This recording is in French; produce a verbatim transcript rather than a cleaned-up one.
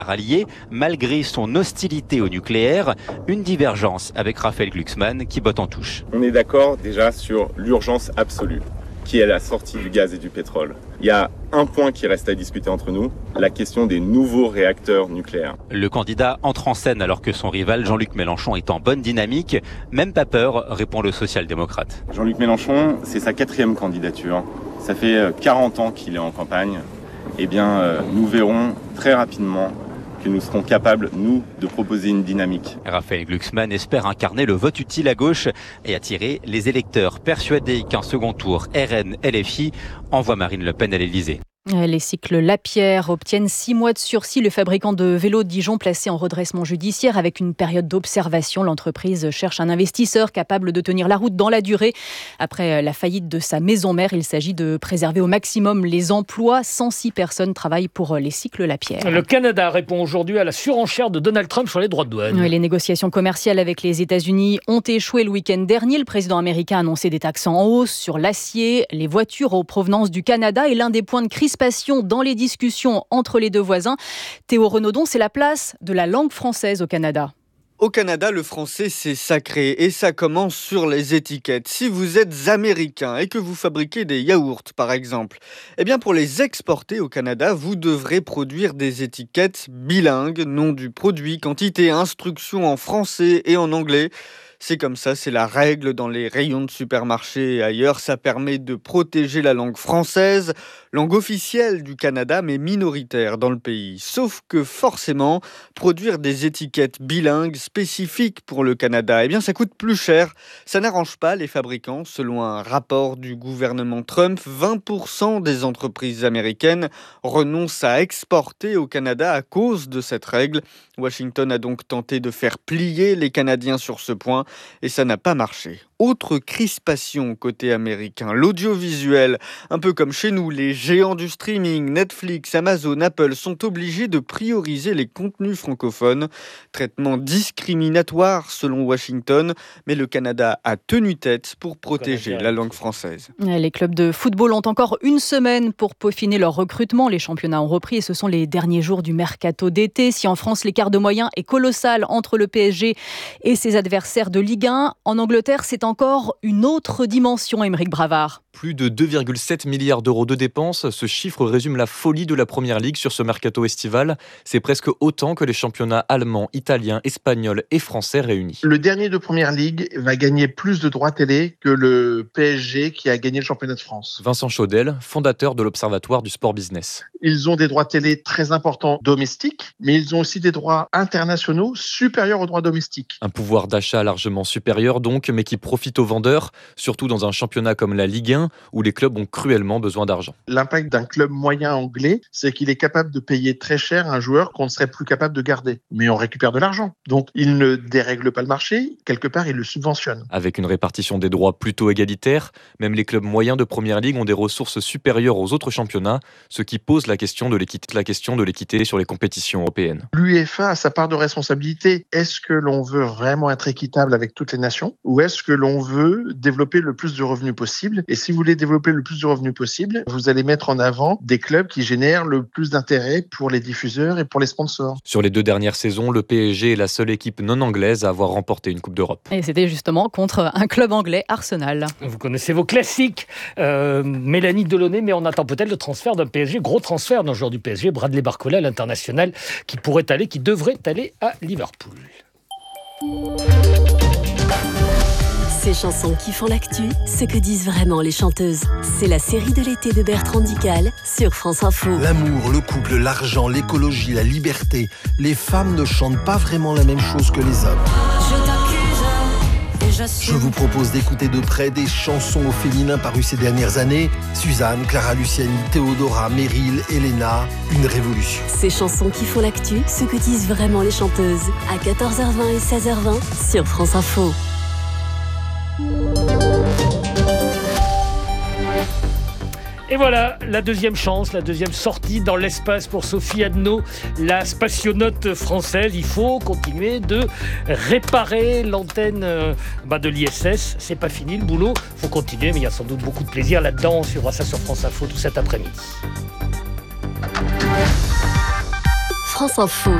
rallié malgré son hostilité au nucléaire, une divergence avec Raphaël Glucksmann qui botte en touche. On est d'accord déjà sur l'urgence absolue, qui est la sortie du gaz et du pétrole. Il y a un point qui reste à discuter entre nous, la question des nouveaux réacteurs nucléaires. Le candidat entre en scène alors que son rival Jean-Luc Mélenchon est en bonne dynamique. Même pas peur, répond le social-démocrate. Jean-Luc Mélenchon, c'est sa quatrième candidature. Ça fait quarante ans qu'il est en campagne. Eh bien, nous verrons très rapidement que nous serons capables, nous, de proposer une dynamique. Raphaël Glucksmann espère incarner le vote utile à gauche et attirer les électeurs persuadés qu'un second tour R N L F I envoie Marine Le Pen à l'Élysée. Les cycles Lapierre obtiennent six mois de sursis. Le fabricant de vélos de Dijon placé en redressement judiciaire avec une période d'observation. L'entreprise cherche un investisseur capable de tenir la route dans la durée. Après la faillite de sa maison mère, il s'agit de préserver au maximum les emplois. cent six personnes travaillent pour les cycles Lapierre. Le Canada répond aujourd'hui à la surenchère de Donald Trump sur les droits de douane. Les négociations commerciales avec les États-Unis ont échoué le week-end dernier. Le président américain a annoncé des taxes en hausse sur l'acier, les voitures en provenance du Canada et l'un des points de crispation dans les discussions entre les deux voisins. Théo Renaudon, c'est la place de la langue française au Canada. Au Canada, le français, c'est sacré et ça commence sur les étiquettes. Si vous êtes américain et que vous fabriquez des yaourts, par exemple, eh bien pour les exporter au Canada, vous devrez produire des étiquettes bilingues, nom du produit, quantité, instructions en français et en anglais. C'est comme ça, c'est la règle dans les rayons de supermarché et ailleurs. Ça permet de protéger la langue française, langue officielle du Canada, mais minoritaire dans le pays. Sauf que forcément, produire des étiquettes bilingues spécifiques pour le Canada, eh bien ça coûte plus cher. Ça n'arrange pas les fabricants. Selon un rapport du gouvernement Trump, vingt pour cent des entreprises américaines renoncent à exporter au Canada à cause de cette règle. Washington a donc tenté de faire plier les Canadiens sur ce point. Et ça n'a pas marché. Autre crispation côté américain, l'audiovisuel. Un peu comme chez nous, les géants du streaming, Netflix, Amazon, Apple sont obligés de prioriser les contenus francophones. Traitement discriminatoire selon Washington, mais le Canada a tenu tête pour protéger la langue française. Les clubs de football ont encore une semaine pour peaufiner leur recrutement. Les championnats ont repris et ce sont les derniers jours du mercato d'été. Si en France, l'écart de moyens est colossal entre le P S G et ses adversaires de Ligue un, en Angleterre, c'est encore une autre dimension, Aymeric Bravard. Plus de deux virgule sept milliards d'euros de dépenses, ce chiffre résume la folie de la Première Ligue sur ce mercato estival. C'est presque autant que les championnats allemands, italiens, espagnols et français réunis. Le dernier de Première Ligue va gagner plus de droits télé que le P S G qui a gagné le championnat de France. Vincent Chaudel, fondateur de l'Observatoire du Sport Business. Ils ont des droits télé très importants domestiques, mais ils ont aussi des droits internationaux supérieurs aux droits domestiques. Un pouvoir d'achat largement supérieur donc, mais qui profite aux vendeurs, surtout dans un championnat comme la Ligue un, où les clubs ont cruellement besoin d'argent. L'impact d'un club moyen anglais, c'est qu'il est capable de payer très cher un joueur qu'on ne serait plus capable de garder. Mais on récupère de l'argent. Donc, il ne dérègle pas le marché, quelque part, il le subventionne. Avec une répartition des droits plutôt égalitaire, même les clubs moyens de Première Ligue ont des ressources supérieures aux autres championnats, ce qui pose la question de l'équité, la question de l'équité sur les compétitions européennes. L'UEFA a sa part de responsabilité. Est-ce que l'on veut vraiment être équitable avec toutes les nations ou est-ce que l'on veut développer le plus de revenus possible? Et si vous voulez développer le plus de revenus possible, vous allez mettre en avant des clubs qui génèrent le plus d'intérêt pour les diffuseurs et pour les sponsors. Sur les deux dernières saisons, le P S G est la seule équipe non anglaise à avoir remporté une Coupe d'Europe. Et c'était justement contre un club anglais, Arsenal. Vous connaissez vos classiques. Euh, Mélanie Delaunay, mais on attend peut-être le transfert d'un P S G, gros transfert d'un joueur du P S G, Bradley Barcola, l'international, qui pourrait aller, qui devrait aller à Liverpool. Ces chansons qui font l'actu, ce que disent vraiment les chanteuses. C'est la série de l'été de Bertrand Dical sur France Info. L'amour, le couple, l'argent, l'écologie, la liberté. Les femmes ne chantent pas vraiment la même chose que les hommes. Je t'accuse et j'assume. Je vous propose d'écouter de près des chansons au féminin parues ces dernières années. Suzanne, Clara Luciani, Théodora, Meryl, Elena, une révolution. Ces chansons qui font l'actu, ce que disent vraiment les chanteuses. À quatorze heures vingt et seize heures vingt sur France Info. Et voilà, la deuxième chance, la deuxième sortie dans l'espace pour Sophie Adno, la spationaute française. Il faut continuer de réparer l'antenne euh, bah de l'I S S. C'est pas fini le boulot, il faut continuer, mais il y a sans doute beaucoup de plaisir là-dedans. On suivra ça sur France Info tout cet après-midi. France Info.